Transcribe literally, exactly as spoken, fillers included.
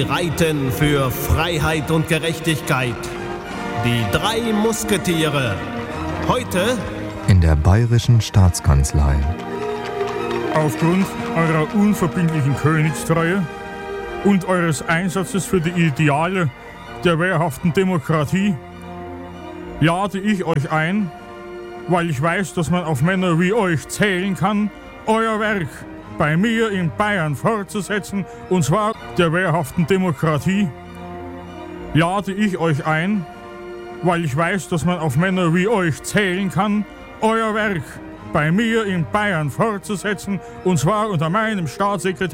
reiten für Freiheit und Gerechtigkeit. Die drei Musketiere. Heute in der Bayerischen Staatskanzlei. Aufgrund eurer unverbindlichen Königstreue und eures Einsatzes für die Ideale der wehrhaften Demokratie lade ich euch ein, weil ich weiß, dass man auf Männer wie euch zählen kann, euer Werk bei mir in Bayern fortzusetzen, und zwar der wehrhaften Demokratie, lade ich euch ein, weil ich weiß, dass man auf Männer wie euch zählen kann, euer Werk bei mir in Bayern fortzusetzen, und zwar unter meinem Staatssekretär